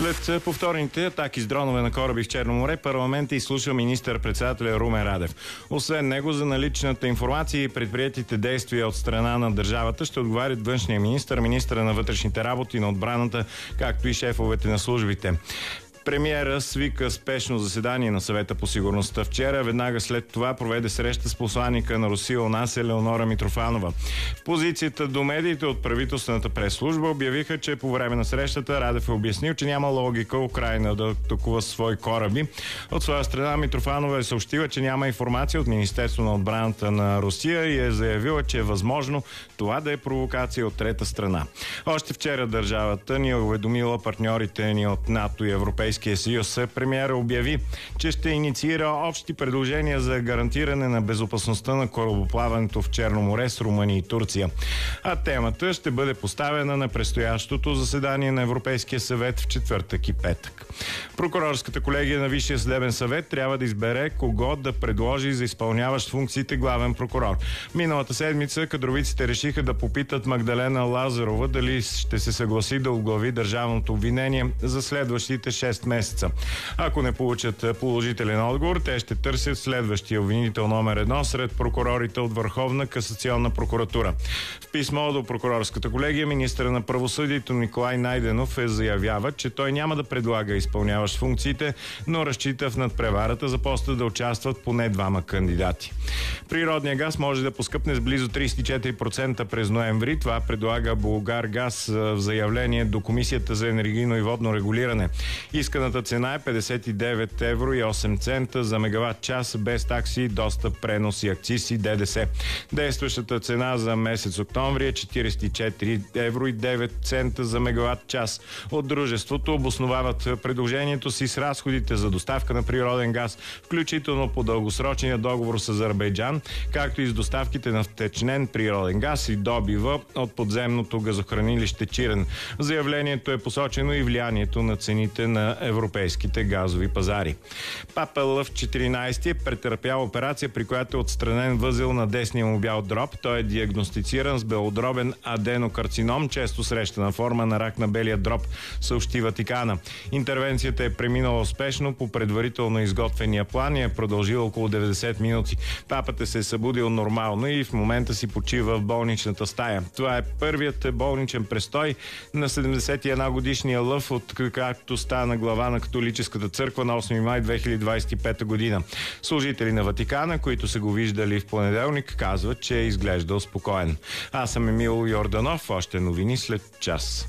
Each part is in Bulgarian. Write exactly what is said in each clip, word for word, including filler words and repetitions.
След повторните атаки с дронове на кораби в Черно море, парламентът изслуша министър-председателя Румен Радев. Освен него, за наличната информация и предприетите действия от страна на държавата ще отговарят външния министър, министъра на вътрешните работи, на отбраната, както и шефовете на службите. Премиера свика спешно заседание на Съвета по сигурността вчера. Веднага след това проведе среща с посланика на Русия у нас Елеонора Митрофанова. В позицията до медиите от правителствената прес-служба обявиха, че по време на срещата Радев е обяснил, че няма логика Украйна да атакува свои кораби. От своя страна Митрофанова е съобщила, че няма информация от Министерство на отбраната на Русия и е заявила, че е възможно това да е провокация от трета страна. Още вчера държавата ни е уведомила партньорите ни от НАТО и Европейския съюз. Премиера обяви, че ще инициира общи предложения за гарантиране на безопасността на корабоплаването в Черно море с Румъния и Турция. А темата ще бъде поставена на предстоящото заседание на Европейския съвет в четвъртък и петък. Прокурорската колегия на Висшия съдебен съвет трябва да избере кого да предложи за изпълняващ функциите главен прокурор. Миналата седмица кадровиците решиха да попитат Магдалена Лазарова дали ще се съгласи да оглави държавното обвинение за следващите шест месеца. Ако не получат положителен отговор, те ще търсят следващия обвинител номер едно сред прокурорите от Върховна касационна прокуратура. В писмо до прокурорската колегия министъра на правосъдието Николай Найденов е заявява, че той няма да предлага изпълняващ функциите, но разчита в надпреварата за поста да участват поне двама кандидати. Природният газ може да поскъпне с близо тридесет и четири процента през ноември. Това предлага Булгаргаз в заявление до Комисията за енергийно и водно регулиране. Исканата цена е петдесет и девет евро и осем цента за мегаватт час без такси, достъп, пренос и акциз и ДДС. Действащата цена за месец октомври е четиридесет и четири евро и девет цента за мегаватт час. От дружеството обосновават предложението си с разходите за доставка на природен газ, включително по дългосрочния договор с Азербайджан, както и с доставките на втечнен природен газ и добива от подземното газохранилище Чирен. В заявлението е посочено и влиянието на цените на европейските газови пазари. Папа Лъв четиринайсети е претърпял операция, при която е отстранен възел на десния му бял дроб. Той е диагностициран с белодробен аденокарцином, често срещана форма на рак на белия дроб, съобщи Ватикана. Интервенцията е преминала успешно по предварително изготвения план и е продължила около деветдесет минути. Папата се е събудил нормално и в момента си почива в болничната стая. Това е първият болничен престой на седемдесет и една годишния Лъв, от както стана глава на католическата църква на осми май две хиляди двайсет и пета година. Служители на Ватикана, които са го виждали в понеделник, казват, че е изглеждал спокоен. Аз съм Емил Йорданов. Още новини след час.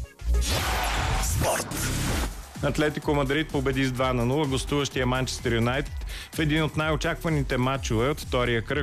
Спорт. Атлетико Мадрид победи с два на нула гостуващия Манчестър Юнайтед в един от най-очакваните матчове от втория кръг